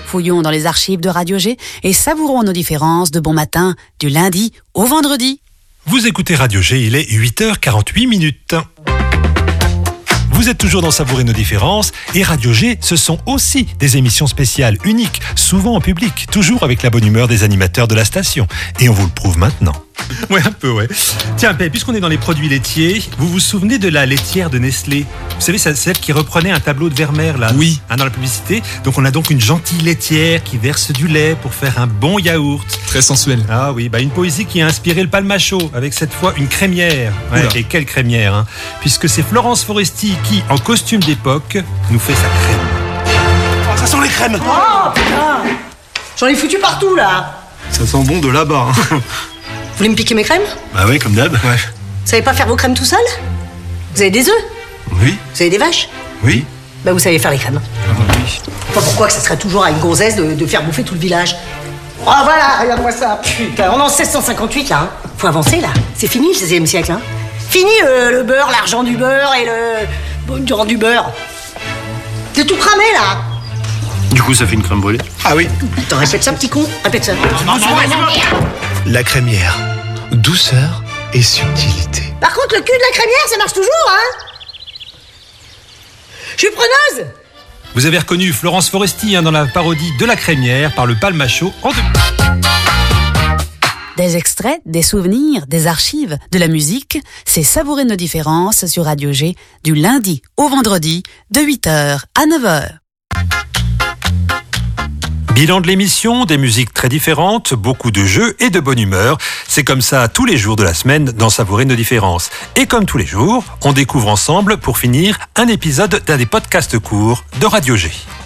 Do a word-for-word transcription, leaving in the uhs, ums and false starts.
Fouillons dans les archives de Radio G et savourons nos différences de bon matin du lundi au vendredi. Vous écoutez Radio G, il est huit heures quarante-huit minutes. Vous êtes toujours dans Savourer nos différences et Radio G, ce sont aussi des émissions spéciales uniques, souvent en public, toujours avec la bonne humeur des animateurs de la station. Et on vous le prouve maintenant. Ouais, un peu, ouais. Tiens, puisqu'on est dans les produits laitiers, vous vous souvenez de la laitière de Nestlé ? Vous savez, c'est celle qui reprenait un tableau de Vermeer, là, oui. hein, dans la publicité. Donc on a donc une gentille laitière qui verse du lait pour faire un bon yaourt. Très sensuel. Ah oui, bah une poésie qui a inspiré le Palmachot, avec cette fois une crémière. Ouais, et quelle crémière, hein, puisque c'est Florence Foresti qui, en costume d'époque, nous fait sa crème. Oh, ça sent les crèmes. Oh putain, j'en ai foutu partout là. Ça sent bon de là-bas. Hein. Vous voulez me piquer mes crèmes? Bah oui, comme d'hab. Ouais. Vous savez pas faire vos crèmes tout seul? Vous avez des œufs? Oui. Vous avez des vaches? Oui. Bah vous savez faire les crèmes. Ah oui. Pas pourquoi que ça serait toujours à une gonzesse de, de faire bouffer tout le village. Oh voilà, regarde-moi ça. Putain, on est en seize cent cinquante-huit là. Hein. Faut avancer là. C'est fini le seizième siècle. Hein. Fini euh, le beurre, l'argent du beurre et le durant du beurre. C'est tout cramé là. Du coup, ça fait une crème brûlée. Ah oui. Putain, répète ça, petit con. Répète ça. Non, non, non, La crémière. Douceur et subtilité. Par contre, le cul de la crémière, ça marche toujours, hein? Je suis preneuse. Vous avez reconnu Florence Foresti hein, dans la parodie de la crémière par le Palmachot en deux. Des extraits, des souvenirs, des archives, de la musique, c'est Savourer nos différences sur Radio G du lundi au vendredi de huit heures à neuf heures. Bilan de l'émission, des musiques très différentes, beaucoup de jeux et de bonne humeur. C'est comme ça tous les jours de la semaine dans Savourer nos différences. Et comme tous les jours, on découvre ensemble, pour finir, un épisode d'un des podcasts courts de Radio G.